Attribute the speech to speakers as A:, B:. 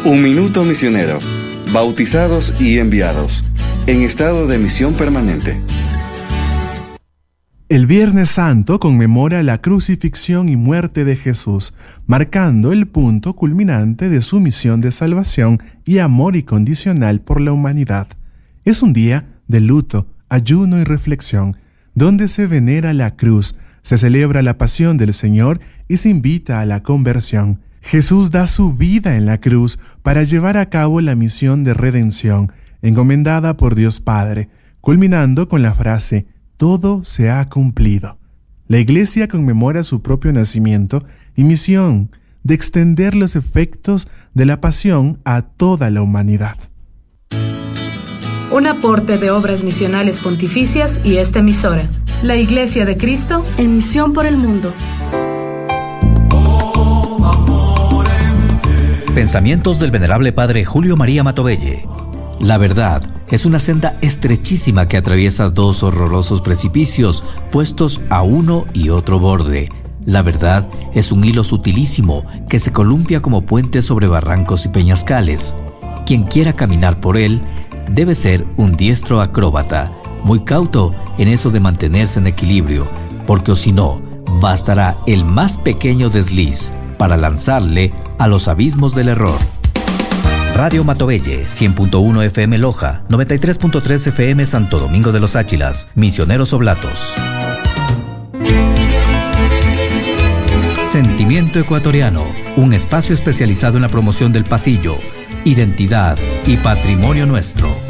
A: Un minuto misionero. Bautizados y enviados. En estado de misión permanente.
B: El Viernes Santo conmemora la crucifixión y muerte de Jesús, marcando el punto culminante de su misión de salvación y amor incondicional por la humanidad. Es un día de luto, ayuno y reflexión, donde se venera la cruz, se celebra la pasión del Señor y se invita a la conversión. Jesús da su vida en la cruz para llevar a cabo la misión de redención, encomendada por Dios Padre, culminando con la frase: todo se ha cumplido. La Iglesia conmemora su propio nacimiento y misión de extender los efectos de la pasión a toda la humanidad.
C: Un aporte de Obras Misionales Pontificias y esta emisora, la Iglesia de Cristo en misión por el mundo.
D: Pensamientos del Venerable Padre Julio María Matovelle. La verdad es una senda estrechísima que atraviesa dos horrorosos precipicios puestos a uno y otro borde. La verdad es un hilo sutilísimo que se columpia como puente sobre barrancos y peñascales. Quien quiera caminar por él debe ser un diestro acróbata, muy cauto en eso de mantenerse en equilibrio, porque o si no, bastará el más pequeño desliz para lanzarle a los abismos del error. Radio Matovelle, 100.1 FM Loja, 93.3 FM Santo Domingo de los Áchilas, Misioneros Oblatos. Sentimiento Ecuatoriano, un espacio especializado en la promoción del pasillo, identidad y patrimonio nuestro.